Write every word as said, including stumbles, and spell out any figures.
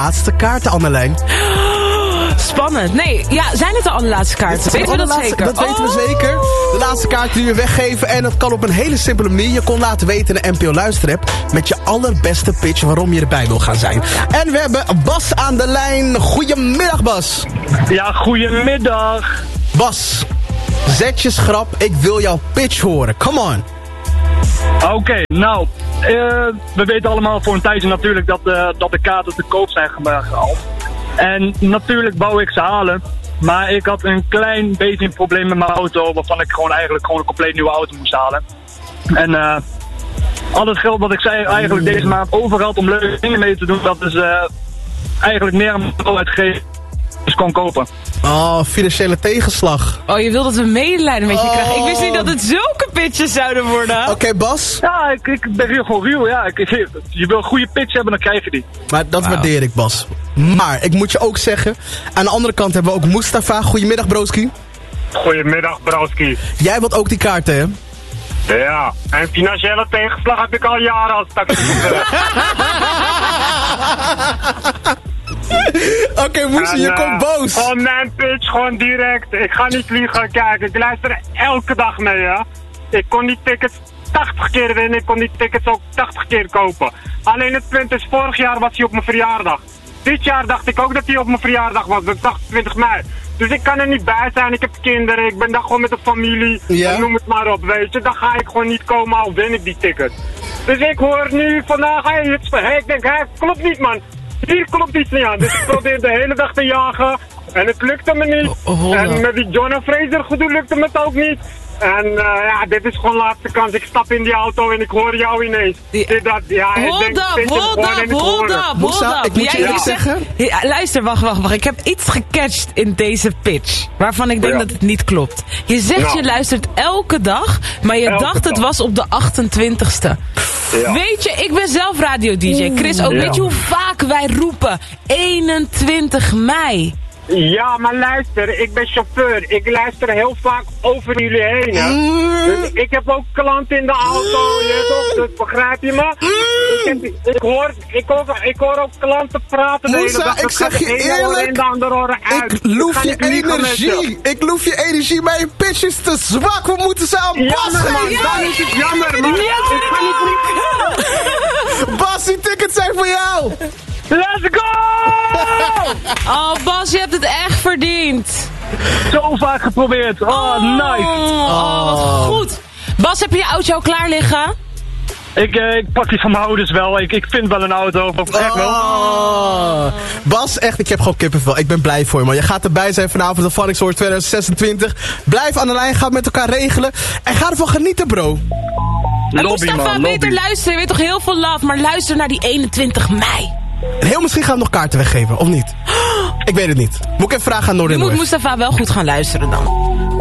laatste kaarten, Annelijn. Spannend. Nee, ja, zijn het de allerlaatste kaarten? Weten we dat laatste, zeker? Dat oh. weten we zeker. De laatste kaarten die we weggeven. En dat kan op een hele simpele manier. Je kon laten weten in de N P O Luisterapp met je allerbeste pitch waarom je erbij wil gaan zijn. Ja. En we hebben Bas aan de lijn. Goedemiddag, Bas. Ja, goedemiddag. Bas, zet je schrap. Ik wil jouw pitch horen. Come on. Oké, okay, nou, uh, we weten allemaal voor een tijdje natuurlijk dat, uh, dat de kaarten te koop zijn gehaald. En natuurlijk wou ik ze halen, maar ik had een klein beetje een probleem met mijn auto, waarvan ik gewoon eigenlijk gewoon een compleet nieuwe auto moest halen. En uh, al het geld wat ik zei eigenlijk deze maand over had om leuke dingen mee te doen, dat is uh, eigenlijk meer een auto uitgeven dus kon kopen. Oh, financiële tegenslag. Oh, je wil dat we medelijden met je oh. krijgen. Ik wist niet dat het zulke pitches zouden worden. Oké, okay, Bas. Ja, ik, ik ben hier gewoon real. Ja, ik, ik, je wil een goede pitch hebben, dan krijg je die. Maar dat wow. waardeer ik, Bas. Maar, ik moet je ook zeggen, aan de andere kant hebben we ook Mustafa. Goedemiddag, broski. Goedemiddag, broski. Jij wilt ook die kaarten, hè? Ja, en financiële tegenslag heb ik al jaren als taxichauffeur. Oké, okay, Moesie, je uh, komt boos. Gewoon mijn pitch, gewoon direct. Ik ga niet liegen. Kijk, ik luister elke dag mee, ja. Ik kon die tickets tachtig keer winnen. Ik kon die tickets ook tachtig keer kopen. Alleen het punt is, vorig jaar was hij op mijn verjaardag. Dit jaar dacht ik ook dat hij op mijn verjaardag was. Ik dacht twintig mei. Dus ik kan er niet bij zijn. Ik heb kinderen. Ik ben daar gewoon met de familie. Ja. Noem het maar op, weet je. Dan ga ik gewoon niet komen, al win ik die ticket. Dus ik hoor nu vandaag, hey, het, hey, ik denk, hey, klopt niet, man. Hier klopt iets niet aan. Dus ik probeer de hele dag te jagen. En het lukte me niet. Oh, oh, en met die Jonah Fraser gedoe lukte me het ook niet. En uh, ja, dit is gewoon laatste kans. Ik stap in die auto en ik hoor jou ineens. Die, dit, dat, ja, hold ik denk, up, hold up, hold up, hold up. Moussa, ik moet je ja. zeggen. Ja, luister, wacht, wacht, wacht. Ik heb iets gecatcht in deze pitch. Waarvan ik denk ja. dat het niet klopt. Je zegt ja. je luistert elke dag, maar je elke dacht dag. Het was op de achtentwintigste. Ja. Weet je, ik ben zelf radio-dj. Chris ook. Ja. Weet je hoe vaak wij roepen eenentwintig mei? Ja, maar luister, ik ben chauffeur. Ik luister heel vaak over jullie heen, hè. Dus ik heb ook klanten in de auto, je toch, dus begrijp je me? Ik, heb, ik, hoor, ik, hoor, ik hoor ook klanten praten de hele Moussa, dag. ik zeg je eerlijk, de andere oren uit. ik loef je energie. Ik loef je energie, maar je pitch is te zwak. We moeten ze aan Bas geven. Man, ja, dan is het jammer, man. Ja, ik ga niet... Bas, die tickets zijn voor jou. Let's go! Oh, Bas, je hebt het echt verdiend. Zo vaak geprobeerd. Oh, oh nice. Oh, wat goed. Bas, heb je je auto al klaar liggen? Ik, uh, ik pak die van mijn ouders wel. Ik, ik vind wel een auto. Echt wel. Oh. Bas, echt, ik heb gewoon kippenvel. Ik ben blij voor je, man. Je gaat erbij zijn vanavond de Funix Hoor twintig zesentwintig. Blijf aan de lijn, ga met elkaar regelen. En ga ervan genieten, bro. En Mustafa, beter luisteren. Je weet toch heel veel love, maar luister naar die eenentwintig mei. En heel misschien gaan we nog kaarten weggeven, of niet? Ik weet het niet. Moet ik even vragen aan Noordin. Je moet Mustafa wel goed gaan luisteren dan.